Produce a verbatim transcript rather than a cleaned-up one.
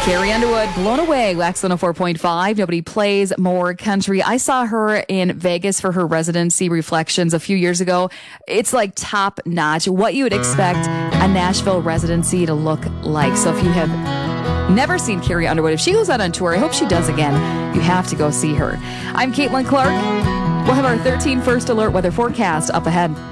Carrie Underwood, Blown Away, Wax one oh four point five. Nobody plays more country. I saw her in Vegas for her residency Reflections a few years ago. It's like top notch. What you would expect a Nashville residency to look like. So if you have never seen Carrie Underwood, if she goes out on tour, I hope she does again. You have to go see her. I'm Caitlin Clark. We'll have our thirteen First Alert weather forecast up ahead.